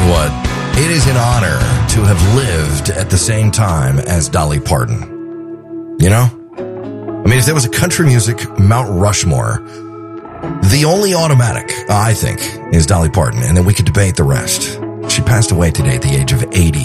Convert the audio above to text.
you what, it is an honor to have lived at the same time as Dolly Parton. You know? I mean, if there was a country music Mount Rushmore, the only automatic, I think, is Dolly Parton, and then we could debate the rest. She passed away today at the age of 80.